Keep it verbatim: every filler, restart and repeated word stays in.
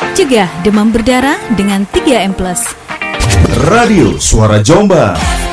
Cegah demam berdarah dengan tiga M plus. Radio Suara Jombang.